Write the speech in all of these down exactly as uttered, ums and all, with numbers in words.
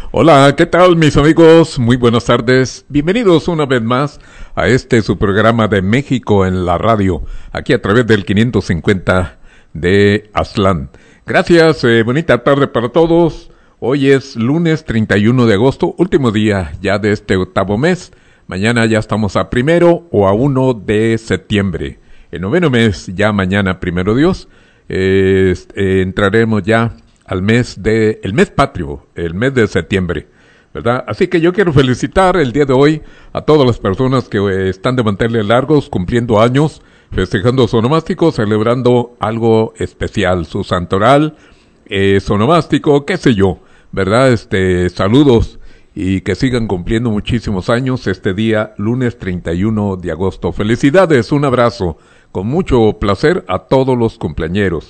Hola, ¿qué tal mis amigos? Muy buenas tardes. Bienvenidos una vez más a este su programa de México en la radio, aquí a través del quinientos cincuenta de Aztlán. Gracias, eh, bonita tarde para todos. Hoy es lunes treinta y uno de agosto, último día ya de este octavo mes. Mañana ya estamos a primero o a uno de septiembre. El noveno mes, ya mañana, primero Dios, eh, eh, entraremos ya al mes de, el mes patrio, el mes de septiembre, ¿verdad? Así que yo quiero felicitar el día de hoy a todas las personas que eh, están de mantenerle largos, cumpliendo años, festejando su onomástico, celebrando algo especial, su santoral, eh, su onomástico, qué sé yo, ¿verdad? Este, saludos y que sigan cumpliendo muchísimos años este día, lunes treinta y uno de agosto. Felicidades, un abrazo, con mucho placer a todos los cumpleañeros.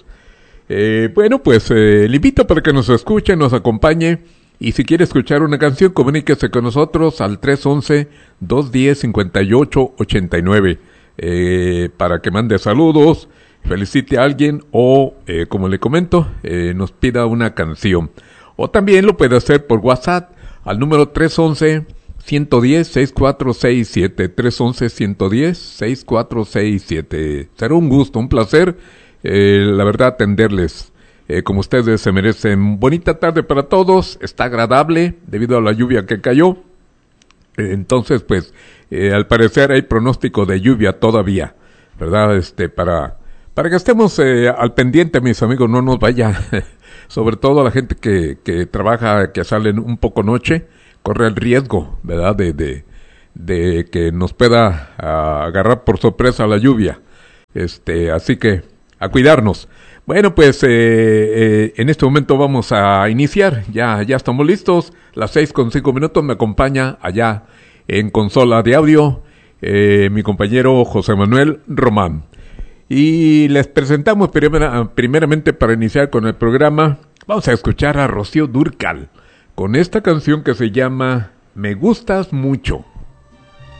Eh, bueno, pues eh, le invito para que nos escuche, nos acompañe, y si quiere escuchar una canción, comuníquese con nosotros al tres once, dos diez, cincuenta y ocho ochenta y nueve, eh, para que mande saludos, felicite a alguien o, eh, como le comento, eh, nos pida una canción. O también lo puede hacer por WhatsApp al número tres once, ciento diez, sesenta y cuatro sesenta y siete, tres once, ciento diez, sesenta y cuatro sesenta y siete. Será un gusto, un placer. Eh, la verdad, atenderles eh, como ustedes se merecen. Bonita tarde para todos, está agradable debido a la lluvia que cayó. Eh, entonces, pues, eh, al parecer hay pronóstico de lluvia todavía, ¿verdad? Este, para, para que estemos eh, al pendiente, mis amigos, no nos vaya, sobre todo la gente que, que trabaja, que salen un poco noche, corre el riesgo, ¿verdad? De, de, de que nos pueda uh, agarrar por sorpresa la lluvia. Este, así que, a cuidarnos. Bueno, pues eh, eh, en este momento vamos a iniciar. Ya, ya estamos listos. Las seis con cinco minutos me acompaña allá en consola de audio eh, mi compañero José Manuel Román. Y les presentamos primera, primeramente para iniciar con el programa. Vamos a escuchar a Rocío Dúrcal con esta canción que se llama Me Gustas Mucho.